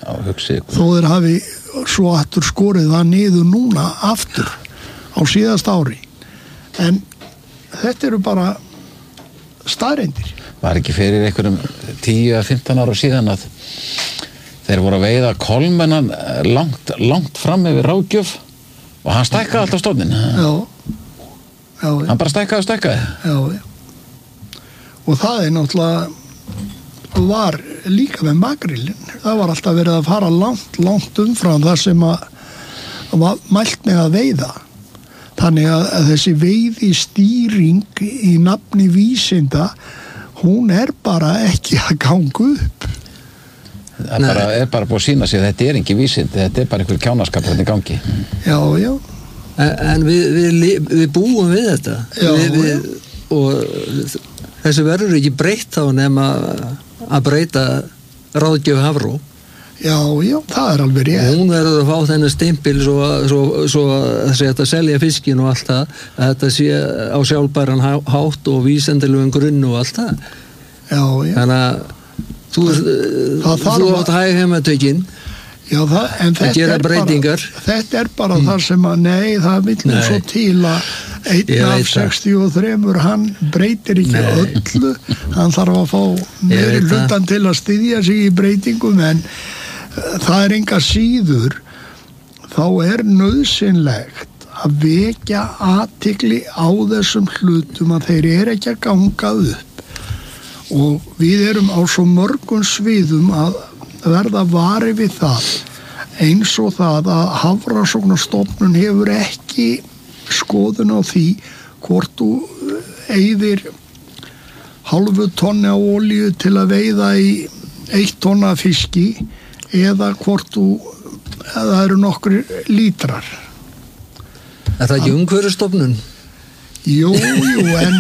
hugsið. Þó þeir hafi svo aftur skorið það niður núna aftur á síðasta ári. En þetta eru bara staðreyndir. Var ekki fyrir einhverjum 10-15 ára síðan að þeir voru að veiða kolmennan langt fram yfir ráðgjöf og hann stækkaði alltaf stofninn. Já. Hann bara stækkaði. Já. Og það náttúrulega var líka með makrílinn. Það var alltaf verið að fara langt umfram það sem að mælt með að veiða. Þannig að þessi veiðistýring í nafni vísinda, hún bara ekki að ganga upp. Það er bara búið að sýna sig að þetta er ekki vísindi, þetta er bara einhver kjánaskapur þetta í gangi. Já. En við búum við þetta. Og þessu verður ekki breytt þá nema að breyta ráðgjöf Hafró. Já, það er alveg rétt. Hún verður að fá þennan stimpil svo að þetta selja fiskin og allt það, að þetta sé á sjálfbæran hátt og vísindalegum grunn og allt það. Já. Þannig að þú átt hæg heimatökin. Já, en þetta er bara það sem að það vill nú svo til að einn af 63 hann breytir ekki öllu, hann þarf að fá meiri hlutan til að styðja sig í breytingum, en það er enga síður, þá er nauðsynlegt að vekja athygli á þessum hlutum að þeir eru ekki að ganga upp, og við erum á svo mörgum sviðum að verða vari við það, eins og það að Hafrannsóknastofnun hefur ekki skoðun á því hvort þú eyðir hálfu tonni á olíu til að veiða í 1 tonna fiski eða hvort það eru nokkrir lítrar. Er það ekki umhverfisstofnun? Jú, en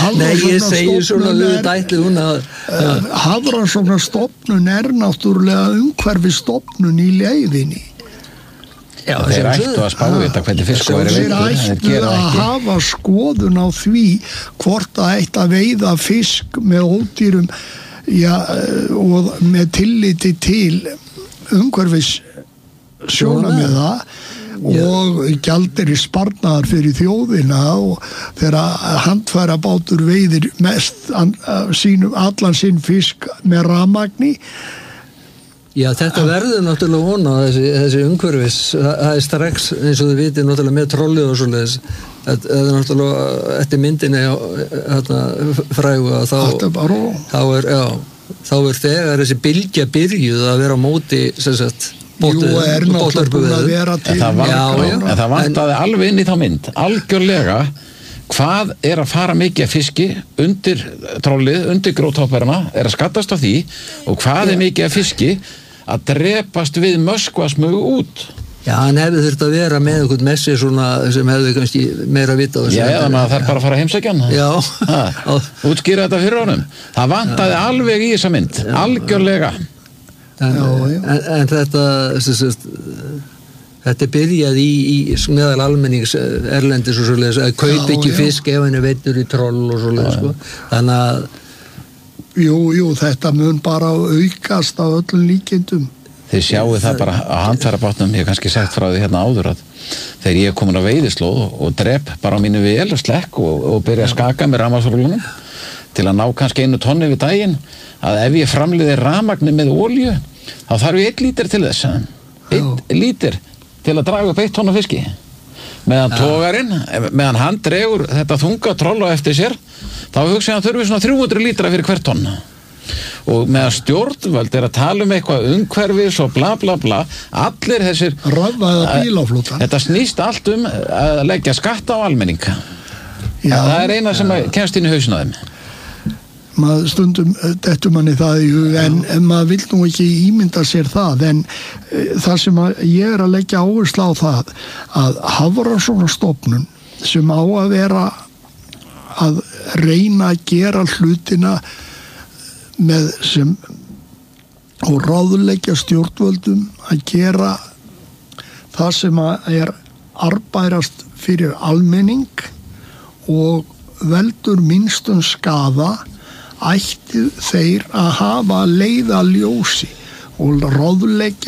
Hafrannsóknastofnun er náttúrulega umhverfisstofnun í leiðinni. Já, þeir ættu að spá þetta hvernig fiskur verið veitur. Þeir ættu að hafa skoðun á því hvort það ætti að veiða fisk með ódýrum og með tilliti til umhverfis sjónarmiða og gjaldeyri sparnaðar fyrir þjóðina, og þegar handfærabátur veiðir mest allan sinn fisk með rafmagni. Já, þetta verður náttúrulega vona, þessi umhverfis, það er strax, eins og þið vitið, náttúrulega með trollið og svoleiðis, það er náttúrulega eftir myndinni frægu að þá er þegar þessi bylgja byrjuð að vera á móti, sem sagt, er náttúrulega búin að vera til. En það vantaði alveg inn í þá mynd, algjörlega, hvað er að fara mikið af fiski undir trollið, undir gróthopparana, er að skattast á því, og hvað er mikið af fiski að drepast við Möskvasmögu út. Já, hann hefði þurft að vera með einhvern messi svona sem hefði kannski meira vita á þessu. Já, eða maður þarf bara að fara að heimsækja hann. Já. Útskýra þetta fyrir honum. Það vantaði alveg í þessa mynd, algjörlega. En þetta byrjaði í meðal almennings erlendis og svoleiðis að kaupa ekki fisk ef hann er veiddur í troll og svoleiðis, sko. Þannig að Jú, þetta mun bara aukast á öllum líkindum. Þið sjáu það bara á handfærabátnum, ég hef kannski sagt frá því hérna áður að þegar ég er komin á veiðislóð og drep bara á mínu vel og slekk og byrja að skaka með rafmagnsrúlunum til að ná kannski 1 tonni við daginn, að ef ég framleiði rafmagni með olíu, þá þarf ég 1 lítir til þess. 1 lítir til að draga upp 1 tonna fiski. Meðan togarinn, meðan hann dregur þetta þunga troll á eftir sér, þá hugsa ég að þurfi svona 300 lítra fyrir hvert tonna. Og meðan stjórnvöld er að tala um eitthvað umhverfis og bla bla bla, allir þessir rafvæða bílaflóta. Þetta snýst allt að leggja skatta á almenning. Það er eina sem kemst inn í hausinn á þeim. Maður stundum dettur manni það í hug, en maður vill nú ekki ímynda sér það, en það sem ég er að leggja áherslu á það að Hafrannsóknastofnun sem á að vera að reyna að gera hlutina með sem og ráðleggja stjórnvöldum að gera það sem er arbærast fyrir almenning og veldur minnstum skaða, ættu þeir að hafa leiðarljósi og ráðleggja